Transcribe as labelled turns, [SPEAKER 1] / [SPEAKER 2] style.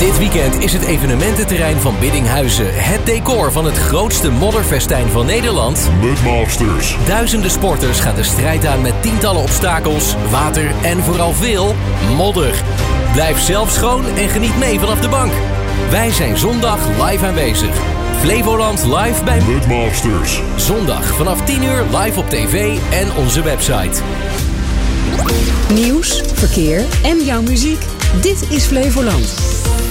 [SPEAKER 1] Dit weekend is het evenemententerrein van Biddinghuizen het decor van het grootste modderfestijn van Nederland.
[SPEAKER 2] Mudmasters.
[SPEAKER 1] Duizenden sporters gaan de strijd aan met tientallen obstakels, water en vooral veel modder. Blijf zelf schoon en geniet mee vanaf de bank. Wij zijn zondag live aanwezig. Flevoland live bij
[SPEAKER 2] Mudmasters.
[SPEAKER 1] Zondag vanaf 10 uur live op tv en onze website.
[SPEAKER 3] Nieuws, verkeer en jouw muziek. Dit is Flevoland.